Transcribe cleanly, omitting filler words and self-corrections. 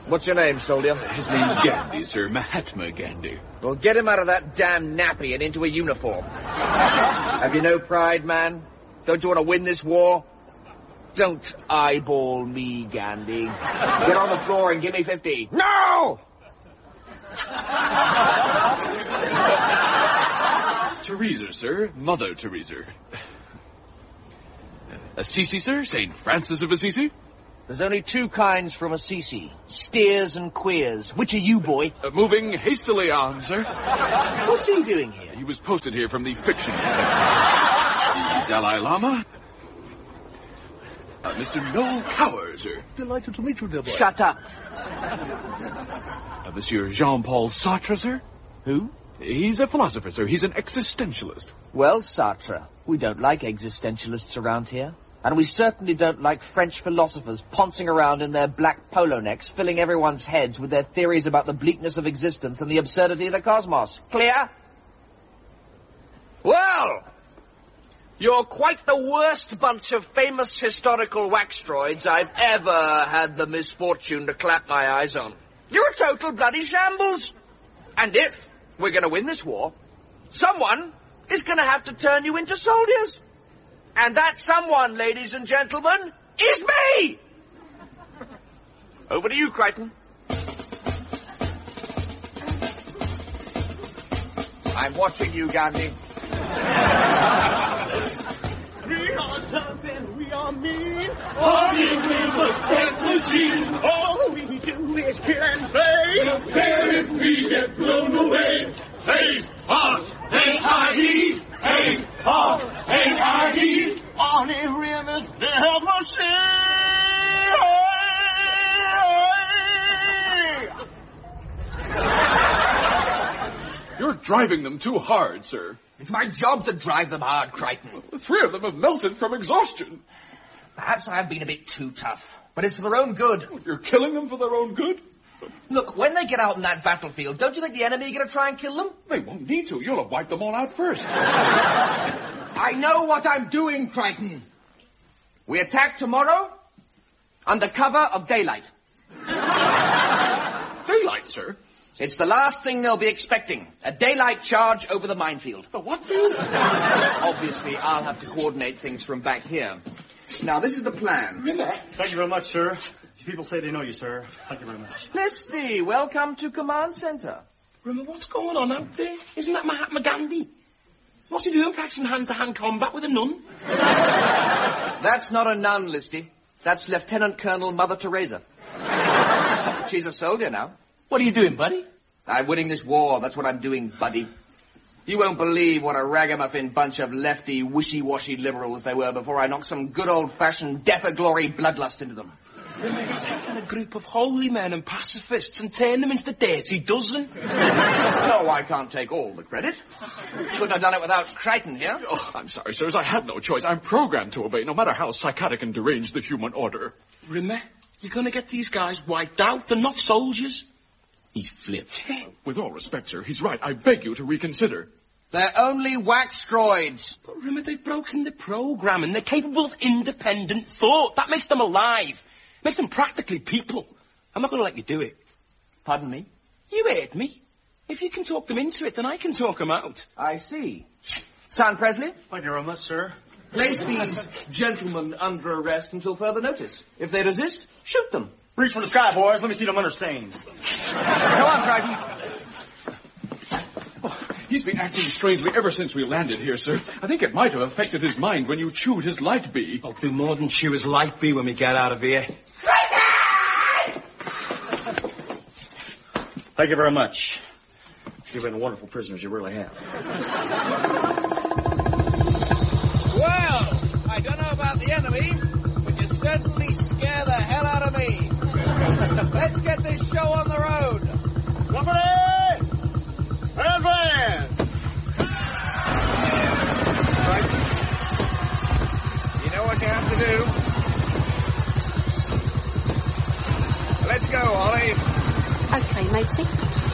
What's your name, soldier? His name's Gandhi, sir. Mahatma Gandhi. Well, get him out of that damn nappy and into a uniform. Have you no pride, man? Don't you want to win this war? Don't eyeball me, Gandhi. Get on the floor and give me 50. No! Teresa, sir. Mother Teresa. Assisi, sir? St. Francis of Assisi? There's only two kinds from Assisi. Steers and queers. Which are you, boy? Moving hastily on, sir. What's he doing here? He was posted here from the fiction section. The Dalai Lama? Mr. Noel Cower, sir. Delighted to meet you, dear boy. Shut up. Monsieur Jean-Paul Sartre, sir? Who? He's a philosopher, sir. He's an existentialist. Well, Sartre, we don't like existentialists around here. And we certainly don't like French philosophers poncing around in their black polo necks, filling everyone's heads with their theories about the bleakness of existence and the absurdity of the cosmos. Clear? Well, you're quite the worst bunch of famous historical waxdroids I've ever had the misfortune to clap my eyes on. You're a total bloody shambles. And if we're going to win this war, someone is going to have to turn you into soldiers. And that someone, ladies and gentlemen, is me! Over to you, Crichton. I'm watching you, Gandhi. We are tough and we are mean. All we do is death machine. All we do is kill and slay. We'll care if we get blown away. Hey, Hoss, H-I-E. Hey, Hoss, H-I-E. On a river's death machine. You're driving them too hard, sir. It's my job to drive them hard, Crichton. The three of them have melted from exhaustion. Perhaps I have been a bit too tough, but it's for their own good. You're killing them for their own good? Look, when they get out in that battlefield, don't you think the enemy are going to try and kill them? They won't need to. You'll have wiped them all out first. I know what I'm doing, Crichton. We attack tomorrow under cover of daylight. Daylight, sir? It's the last thing they'll be expecting. A daylight charge over the minefield. The what field? Obviously, I'll have to coordinate things from back here. Now, this is the plan. Thank you very much, sir. These people say they know you, sir. Thank you very much. Listy, welcome to Command Center. Remember what's going on out there? Isn't that Mahatma Gandhi? What's he doing practicing hand-to-hand combat with a nun? That's not a nun, Listy. That's Lieutenant Colonel Mother Teresa. She's a soldier now. What are you doing, buddy? I'm winning this war. That's what I'm doing, buddy. You won't believe what a ragamuffin bunch of lefty, wishy-washy liberals they were before I knocked some good old-fashioned death-of-glory bloodlust into them. Remember taking a group of holy men and pacifists and turning them into the dirty dozen? No, I can't take all the credit. Couldn't have done it without Crichton here. Oh, I'm sorry, sirs. I had no choice. I'm programmed to obey, no matter how psychotic and deranged the human order. Rimmer, you're going to get these guys wiped out. They're not soldiers. He's flipped. With all respect, sir, he's right. I beg you to reconsider. They're only wax droids. But remember, they've broken the program and they're capable of independent thought. That makes them alive. Makes them practically people. I'm not going to let you do it. Pardon me? You heard me. If you can talk them into it, then I can talk them out. I see. Son Presley? Thank you very much, sir. Place these gentlemen under arrest until further notice. If they resist, shoot them. Reach for the sky, boys. Let me see them under stains. Go on, Crichton. He's been acting strangely ever since we landed here, sir. I think it might have affected his mind when you chewed his light bee. I'll do more than chew his light bee when we get out of here. Thank you very much. You've been wonderful prisoners, you really have. Well, I don't know about the enemy, but you certainly scare the hell out of me. Let's get this show on the road. Company! Advance! Right. You know what you have to do. Let's go, Ollie. Okay, matey.